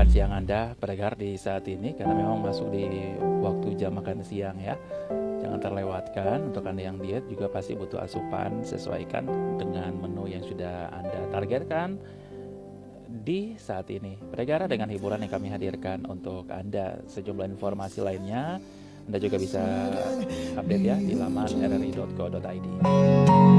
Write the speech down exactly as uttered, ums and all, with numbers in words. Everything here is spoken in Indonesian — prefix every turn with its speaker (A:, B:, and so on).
A: siang Anda pendengar di saat ini, karena memang masuk di waktu jam makan siang ya. Jangan terlewatkan, untuk Anda yang diet juga pasti butuh asupan, sesuaikan dengan menu yang sudah Anda targetkan di saat ini. Pendengar, dengan hiburan yang kami hadirkan untuk Anda sejumlah informasi lainnya, Anda juga bisa update ya di laman r r i dot co dot i d.